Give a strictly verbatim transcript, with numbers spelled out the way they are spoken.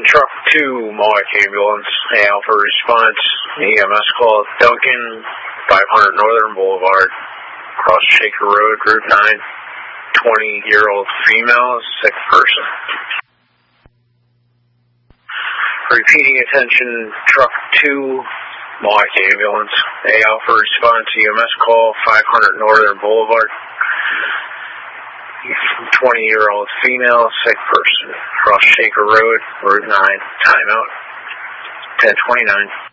Truck two, Mohawk Ambulance, Alpha Response, E M S call, Duncan, five hundred Northern Boulevard, across Shaker Road, Route nine, twenty-year-old female, sick person. Repeating attention, Truck two, Mohawk Ambulance, Alpha Response, E M S call, five hundred Northern Boulevard, twenty-year-old female, sick person, across Shaker Road, Route nine, timeout, ten twenty-nine.